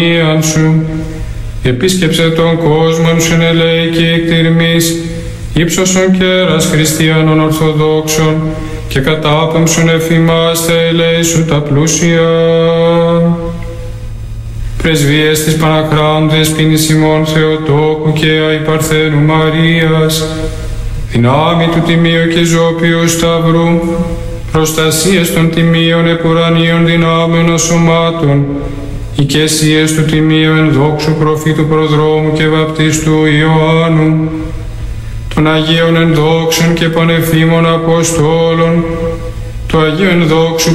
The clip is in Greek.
πανίαν σου. Επίσκεψε τον κόσμον σου εν ελέη και εκτιρμής, ύψωσον κέρας χριστιανών ορθοδόξων και κατάπεμψον εφημάς τα ελέη σου τα πλούσια. Πρεσβείες της Παναχράντου Δεσποίνης ημών Θεοτόκου και Αϊπαρθένου Μαρίας, δυνάμει του Τιμίου και Ζώπιου Σταυρού, προστασίες των Τιμίων επουρανίων δυνάμεων σωμάτων, οικεσίες του Τιμίου ενδόξου προφήτου προδρόμου και βαπτιστού Ιωάννου, των Αγίων ενδόξων και πανεφήμων Αποστόλων, του Αγίου ενδόξου